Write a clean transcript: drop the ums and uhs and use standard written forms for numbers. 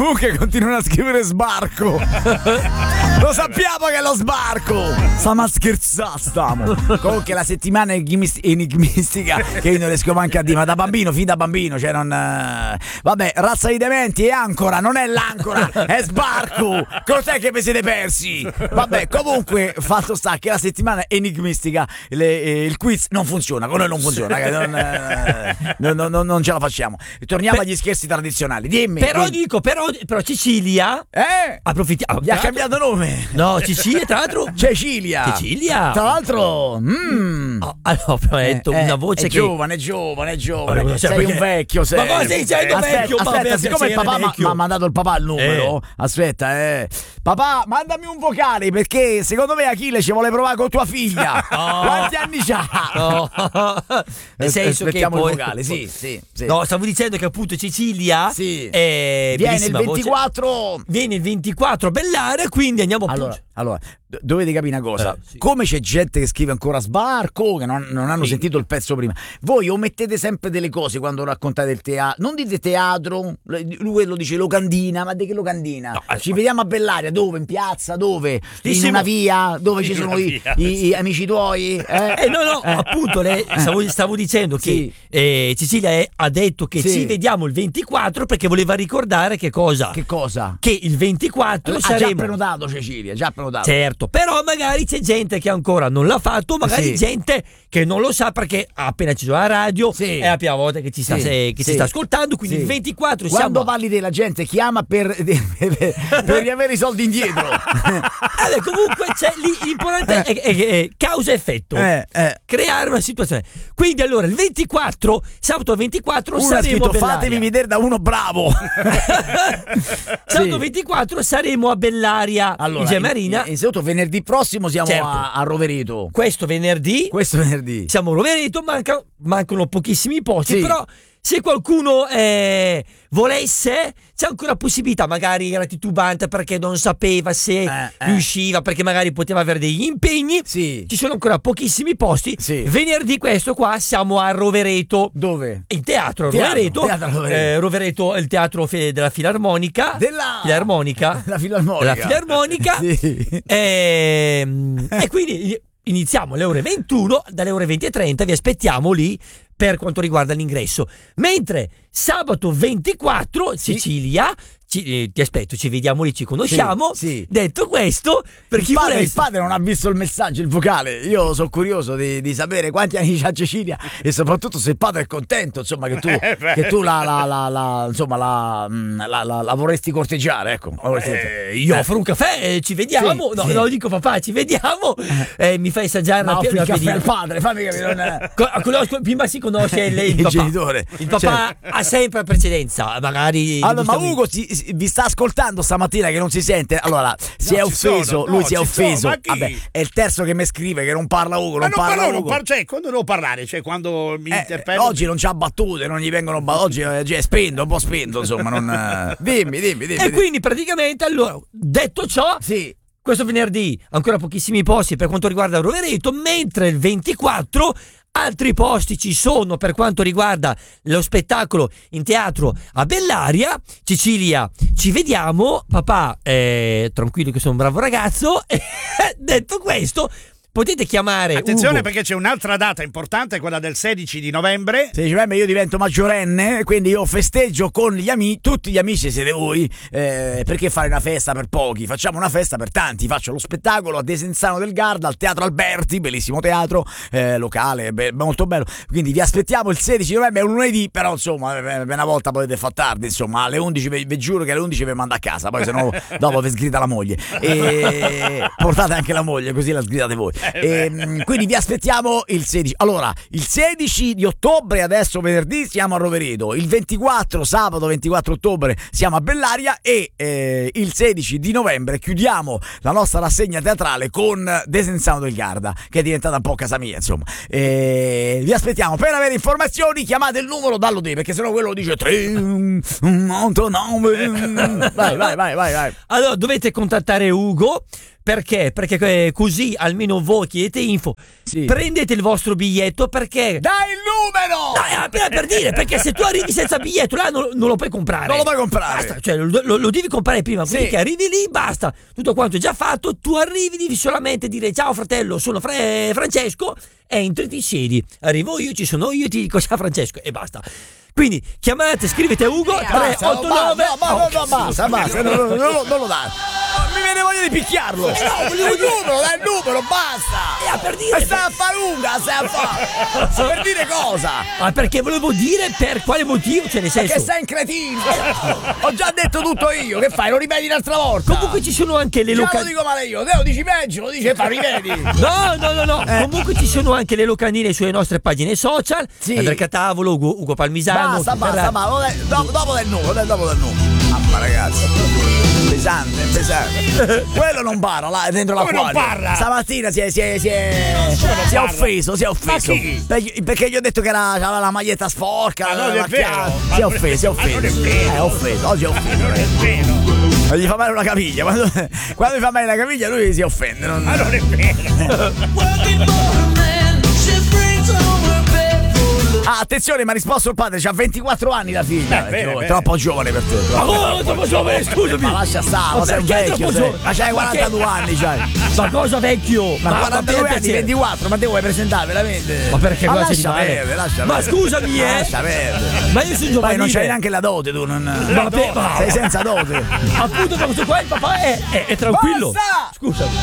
Comunque continuano a scrivere sbarco. Lo sappiamo che è lo sbarco. Stiamo a scherzare, stiamo. Comunque la settimana enigmistica che io non riesco manco a dire, ma da bambino, fin da bambino, cioè non... Vabbè, razza di dementi è ancora, non è l'ancora, è sbarco. Cos'è che vi siete persi? Vabbè, comunque fatto sta che la settimana enigmistica il quiz non funziona, con noi non funziona, non ce la facciamo. Torniamo agli scherzi tradizionali. Dimmi. Però Cecilia approfittiamo. Gli ha cambiato nome. No, Cecilia, tra l'altro. Cecilia. Tra l'altro. Ho detto una voce è che. Giovane. Sei un vecchio, sei. Ma cosa sei dicendo vecchio? Aspetta, siccome il papà mi ha mandato il papà il numero. Aspetta, papà, mandami un vocale perché secondo me Achille ci vuole provare con tua figlia. Quanti anni c'ha? No. Nel senso che poi... il vocale, sì. No, stavo dicendo che appunto Cecilia viene il 24. Viene il 24 a Bellaria, quindi andiamo appunto. Allora, dovete capire una cosa. Come c'è gente che scrive ancora sbarco, che non hanno sentito il pezzo prima. Voi omettete sempre delle cose quando raccontate il teatro. Non dite teatro, lui lo dice locandina, ma di che locandina? No, ci vediamo a Bellaria, dove? In piazza, dove? In una via, dove ci sono i amici tuoi? No, appunto, stavo dicendo che Cecilia ha detto che ci vediamo il 24 perché voleva ricordare che cosa? Che cosa? Che il 24 saremo... Ha già prenotato Cecilia, Certo, però magari c'è gente che ancora non l'ha fatto, magari gente che non lo sa perché ha appena acceso la radio, è la prima volta che ci sta ascoltando, quindi il 24 quando parli della gente chiama per riavere i soldi indietro. Comunque l'importante è causa e effetto, creare una situazione. Quindi allora il 24, sabato 24 saremo a Bellaria. Fatevi vedere da uno bravo. Sabato 24 saremo a Bellaria, in Gemarina. Innanzitutto venerdì prossimo siamo a Rovereto. Questo venerdì siamo a Rovereto, mancano pochissimi posti, però se qualcuno volesse, c'è ancora possibilità, magari era titubante perché non sapeva se riusciva, perché magari poteva avere degli impegni. Ci sono ancora pochissimi posti. Venerdì questo qua siamo a Rovereto. Dove? In teatro Rovereto. Rovereto è il teatro della Filarmonica. La Filarmonica. E quindi iniziamo alle ore 21, dalle ore 20:30 vi aspettiamo lì per quanto riguarda l'ingresso. Mentre sabato 24 Cecilia, ti aspetto, ci vediamo lì, ci conosciamo. Detto questo, per chi vuole... Il padre non ha visto il messaggio, il vocale. Io sono curioso di sapere quanti anni c'ha Cecilia e soprattutto se il padre è contento, insomma, che tu la vorresti corteggiare, ecco. Io offro un caffè, ci vediamo. No, dico papà, ci vediamo. Mi fai assaggiare la caffè al padre, fammi capire. Prima si conosce il papà. Genitore. Il papà ha sempre la precedenza, magari. Allora, ma Ugo vi sta ascoltando stamattina che non si sente. Allora, si è offeso, lui si è offeso. Vabbè, è il terzo che mi scrive che non parla Ugo, non parla Ugo. Quando devo parlare, cioè quando mi interpello. Oggi non c'ha battute, non gli vengono oggi è spento, un po' spento, insomma, non dimmi. E quindi praticamente, allora, detto ciò, questo venerdì ancora pochissimi posti per quanto riguarda Rovereto, mentre il 24 altri posti ci sono per quanto riguarda lo spettacolo in teatro a Bellaria. Cecilia, ci vediamo. Papà, tranquillo che sono un bravo ragazzo. Detto questo, potete chiamare attenzione Ugo. Perché c'è un'altra data importante, quella del 16 di novembre. 16 novembre io divento maggiorenne, quindi io festeggio con gli amici, tutti gli amici siete voi, perché fare una festa per pochi? Facciamo una festa per tanti, faccio lo spettacolo a Desenzano del Garda, al Teatro Alberti, bellissimo teatro, locale, molto bello, quindi vi aspettiamo il 16 novembre, è un lunedì, però insomma, una volta potete far tardi, insomma, alle 11, vi giuro che alle 11 vi mando a casa, poi se no dopo vi sgrida la moglie, e portate anche la moglie, così la sgridate voi. Quindi vi aspettiamo il 16. Allora, il 16 di ottobre, adesso venerdì, siamo a Rovereto. Il 24, sabato 24 ottobre, siamo a Bellaria. E il 16 di novembre chiudiamo la nostra rassegna teatrale con Desenzano del Garda, che è diventata un po' casa mia, insomma. Vi aspettiamo. Per avere informazioni, chiamate il numero dallo D, perché sennò quello dice 389. Vai. Allora, dovete contattare Ugo Perché? Perché così almeno voi chiedete info. Sì. Prendete il vostro biglietto perché. Dai il numero! No, appena per dire, perché se tu arrivi senza biglietto là non lo puoi comprare. Non lo puoi comprare. Basta, cioè lo devi comprare prima, così che arrivi lì, basta. Tutto quanto è già fatto, tu arrivi, devi solamente dire ciao fratello, sono Francesco, entri, ti siedi. Arrivo io, ci sono io, ti dico ciao Francesco e basta. Quindi chiamate, scrivete a Ugo 389. No, basta, non lo dà. Mi viene voglia di picchiarlo. Dai il numero, basta. Per dire. Sta a fare lunga, per dire cosa? Ma perché volevo dire per quale motivo, cioè nel senso. Perché sei un cretino. Ho già detto tutto io, che fai? Lo ripeti un'altra volta. Comunque ci sono anche le locandine. Lo dico male io, te lo dici peggio, lo dici e fa, ripeti. No. Comunque ci sono anche le locandine sulle nostre pagine social. Sì. Andrea Catavolo, Ugo Palmisano. Basta, dopo del numero. Mamma ragazzi, pesante. Quello non parla là dentro Come l'acquario. non parla? Stamattina si è offeso. Ma chi? Perché gli ho detto che aveva la maglietta sporca. Ma non è vero. Si è offeso. Oggi è offeso. Non è vero. Gli fa male una caviglia. Quando gli fa male la caviglia lui si offende. Ma non è vero. Attenzione, mi ha risposto il padre, c'ha 24 anni la figlia. Bene. Troppo giovane per te. Troppo giovane, scusami. Ma lascia stare, ma sei un vecchio. Ma c'hai 42 anni, Ma cosa vecchio? Ma 42 anni, 24, ma te vuoi presentare veramente? Ma perché lascia perdere. Ma scusami, Lascia perdere. Ma io sono giovanile. Poi non c'hai neanche la dote tu, sei senza dote. Appunto, questo qua il papà è tranquillo. Basta! Scusa.